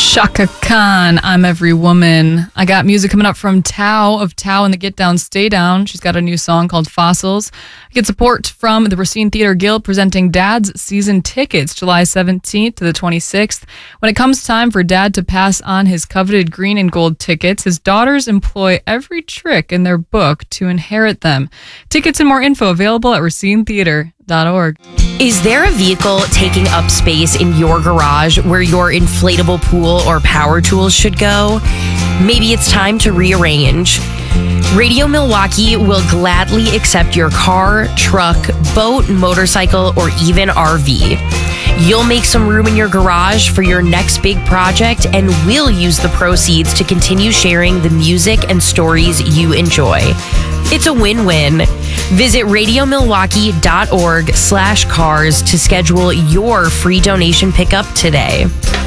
Chaka Khan, I'm Every Woman. I got music coming up from Tao of Tao and the Get Down, Stay Down. She's got a new song called Fossils. Get support from the Racine Theater Guild presenting Dad's season tickets July 17th to the 26th. When it comes time for Dad to pass on his coveted green and gold tickets, his daughters employ every trick in their book to inherit them. Tickets and more info available at racinetheater.org. Is there a vehicle taking up space in your garage where your inflatable pool or power tools should go? Maybe it's time to rearrange. Radio Milwaukee will gladly accept your car, truck, boat, motorcycle, or even RV. You'll make some room in your garage for your next big project, and we'll use the proceeds to continue sharing the music and stories you enjoy. It's a win-win. Visit radiomilwaukee.org/cars to schedule your free donation pickup today.